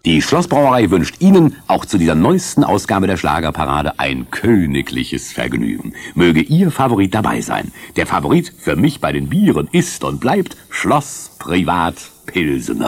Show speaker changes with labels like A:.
A: Die Schlossbrauerei wünscht Ihnen auch zu dieser neuesten Ausgabe der Schlagerparade ein königliches Vergnügen. Möge Ihr Favorit dabei sein. Der Favorit für mich bei den Bieren ist und bleibt Schloss Privat Pilsener.